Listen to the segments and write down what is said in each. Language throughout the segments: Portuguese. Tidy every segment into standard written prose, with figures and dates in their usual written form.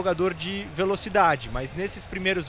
jogador de velocidade, mas nesses primeiros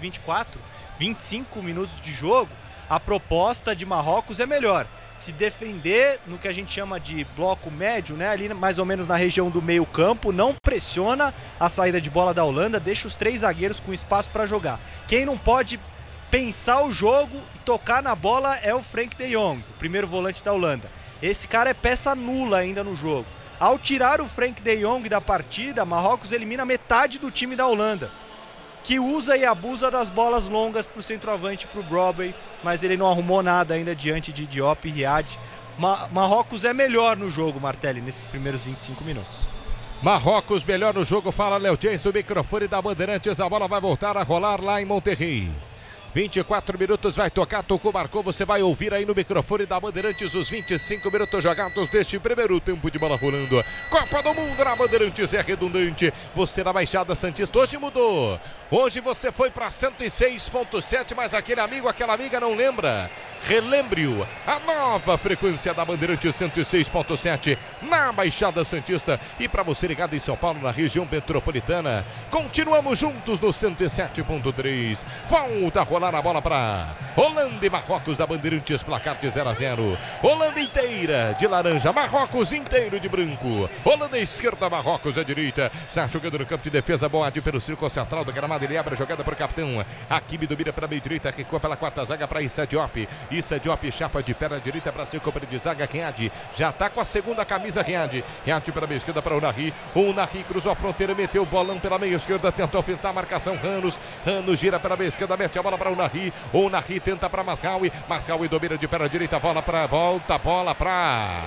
25 minutos de jogo, a proposta de Marrocos é melhor. Se defender no que a gente chama de bloco médio, né, ali mais ou menos na região do meio campo, não pressiona a saída de bola da Holanda, deixa os 3 zagueiros com espaço para jogar. Quem não pode pensar o jogo e tocar na bola é o Frenkie de Jong, o primeiro volante da Holanda. Esse cara é peça nula ainda no jogo. Ao tirar o Frenkie de Jong da partida, Marrocos elimina metade do time da Holanda, que usa e abusa das bolas longas para o centroavante, para o Broadway, mas ele não arrumou nada ainda diante de Diop e Riad. Marrocos é melhor no jogo, Martelli, nesses primeiros 25 minutos. Marrocos melhor no jogo, fala Léo James, o microfone da Bandeirantes, a bola vai voltar a rolar lá em Monterrey. 24 minutos, vai tocar, tocou, marcou, você vai ouvir aí no microfone da Bandeirantes os 25 minutos jogados deste primeiro tempo de bola rolando. Copa do Mundo na Bandeirantes é redundante, você na Baixada Santista, hoje mudou. Hoje você foi para 106.7, mas aquele amigo, aquela amiga não lembra. Relembre-o, a nova frequência da Bandeirantes 106.7 na Baixada Santista e para você ligado em São Paulo, na região metropolitana. Continuamos juntos no 107.3. Volta a rolar a bola para Holanda e Marrocos da Bandeirantes, placar de 0-0. Holanda inteira de laranja, Marrocos inteiro de branco. Holanda à esquerda, Marrocos à direita. Sai jogando no campo de defesa, Boad pelo círculo central do gramado, ele abre a jogada para o capitão. Hakimi domina pela meia direita, recua pela quarta zaga para Issa Diop. Issa Diop chapa de perna direita para seu companheiro de zaga, Riad. Já está com a segunda camisa, Riad. Riad pela meia esquerda para o Unai. O Unai cruzou a fronteira, meteu o bolão pela meia esquerda, tentou fintar a marcação, Ranos gira para a meia esquerda, mete a bola para o Unai. O Unai tenta para Mazraoui. Mazraoui domina de perna direita, volta bola para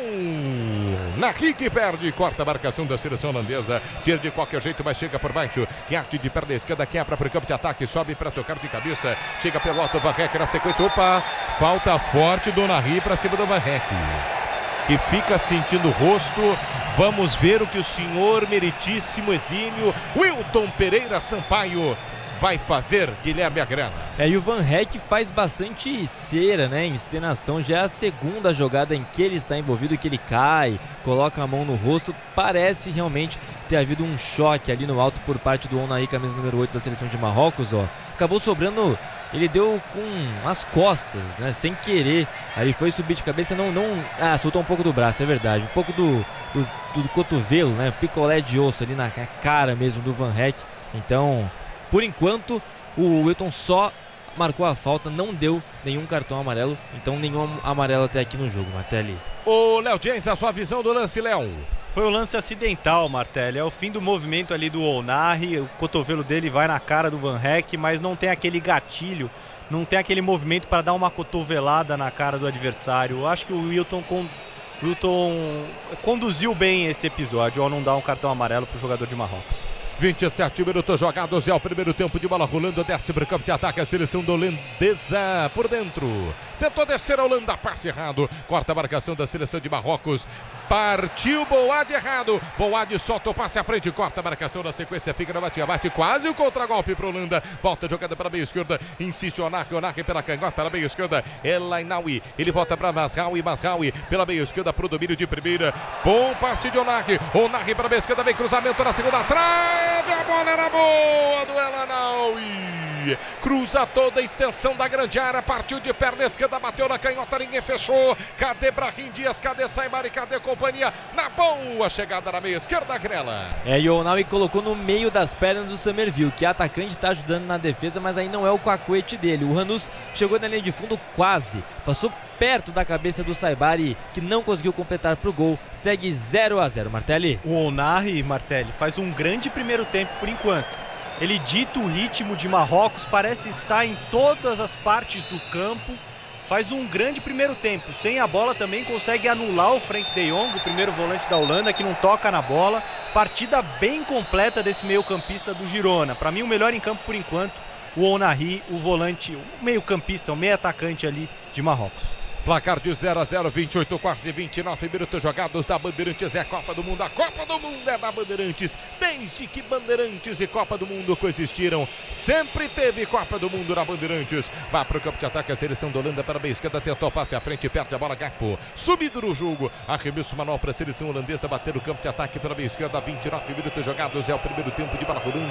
Unai, que perde, corta a marcação da seleção holandesa. Tira de qualquer jeito, mas chega por baixo. Riad de perna esquerda, quebra para o campo de ataque, sobe para tocar de cabeça. Chega pelo alto, Van Heck na sequência. Opa! Falta forte do Unai para cima do Van Heck, que fica sentindo o rosto. Vamos ver o que o senhor meritíssimo exímio Wilton Pereira Sampaio vai fazer, Guilherme Agrana. E o Van Heck faz bastante cera, né? Encenação, já é a segunda jogada em que ele está envolvido, que ele cai, coloca a mão no rosto. Parece realmente ter havido um choque ali no alto por parte do Unai, camisa número 8 da seleção de Marrocos, ó. Acabou sobrando, ele deu com as costas, né? Sem querer. Aí foi subir de cabeça, soltou um pouco do braço, é verdade. Um pouco do cotovelo, né? Picolé de osso ali na cara mesmo do Van Heck. Então, por enquanto, o Wilton só marcou a falta, não deu nenhum cartão amarelo, então nenhum amarelo até aqui no jogo, Martelli. Ô, Léo James, a sua visão do lance, Léo? Foi um lance acidental, Martelli, é o fim do movimento ali do Unai, o cotovelo dele vai na cara do Van Heck, mas não tem aquele gatilho, não tem aquele movimento para dar uma cotovelada na cara do adversário. Eu acho que o Wilton conduziu bem esse episódio ao não dar um cartão amarelo para o jogador de Marrocos. 27 minutos jogados, é o primeiro tempo de bola rolando, desce para o campo de ataque a seleção da holandesa por dentro. Tentou descer a Holanda, passe errado, corta a marcação da seleção de Marrocos. Partiu Boad errado, Boad solta o passe à frente, corta a marcação na sequência, fica no bate quase o contragolpe para a Holanda. Volta a jogada para a meia esquerda, insiste o Onarque pela canhota na meia esquerda, El Ainaoui, ele volta para Mazraoui pela meia esquerda para o domínio de primeira. Bom passe de Onarque para a meia esquerda, vem cruzamento na segunda trave, a bola era boa do El Ainaoui. Cruza toda a extensão da grande área, partiu de perna esquerda, bateu na canhota, ninguém fechou. Cadê Brahim Dias, cadê Saibari, cadê companhia? Na boa chegada na meia esquerda, Grela. E o Unai colocou no meio das pernas do Summerville, que atacante, está ajudando na defesa, mas aí não é o cacuete dele. O Ranus chegou na linha de fundo quase, passou perto da cabeça do Saibari, que não conseguiu completar para o gol. Segue 0-0, Martelli. O Unai, Martelli, faz um grande primeiro tempo por enquanto. Ele dita o ritmo de Marrocos, parece estar em todas as partes do campo. Faz um grande primeiro tempo. Sem a bola também consegue anular o Frenkie de Jong, o primeiro volante da Holanda, que não toca na bola. Partida bem completa desse meio-campista do Girona. Para mim, o melhor em campo por enquanto, o Unai, o volante, o meio-campista, o meio-atacante ali de Marrocos. Placar de 0-0, 28, quase 29 minutos jogados da Bandeirantes. É a Copa do Mundo, a Copa do Mundo é da Bandeirantes. Desde que Bandeirantes e Copa do Mundo coexistiram, sempre teve Copa do Mundo na Bandeirantes. Vai para o campo de ataque a seleção da Holanda para a meia esquerda, tentou passe à frente, perde a bola, Gakpo. Subido no jogo, arremesso manual para a seleção holandesa, bater o campo de ataque pela meia esquerda, 29 minutos jogados, é o primeiro tempo de bola rolando.